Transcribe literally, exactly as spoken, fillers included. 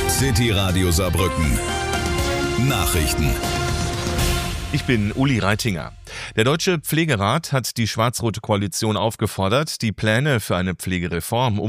City Radio Saarbrücken. Nachrichten. Ich bin Uli Reitinger. Der Deutsche Pflegerat hat die schwarz-rote Koalition aufgefordert, die Pläne für eine Pflegereform